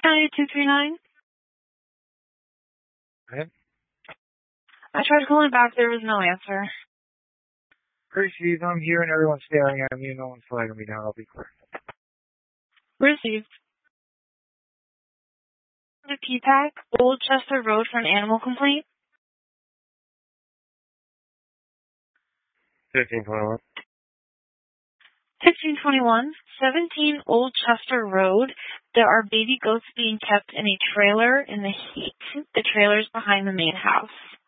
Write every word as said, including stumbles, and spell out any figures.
County two three nine. Okay. I tried calling back. There was no answer. Received. I'm here and everyone's staring at me. No one's flagging me down. I'll be quick. Received. The P-Pack, Old Chester Road for an animal complaint. fifteen twenty-one. fifteen twenty-one, seventeen Old Chester Road. There are baby goats being kept in a trailer in the heat. The trailer's behind the main house.